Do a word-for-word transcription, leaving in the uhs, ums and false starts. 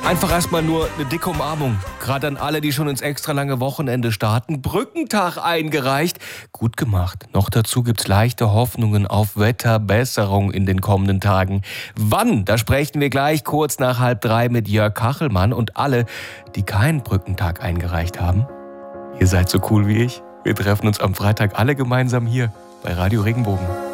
Einfach erstmal nur eine dicke Umarmung. Gerade an alle, die schon ins extra lange Wochenende starten. Brückentag eingereicht. Gut gemacht. Noch dazu gibt's leichte Hoffnungen auf Wetterbesserung in den kommenden Tagen. Wann? Da sprechen wir gleich kurz nach halb drei mit Jörg Kachelmann. Und alle, die keinen Brückentag eingereicht haben, ihr seid so cool wie ich. Wir treffen uns am Freitag alle gemeinsam hier bei Radio Regenbogen.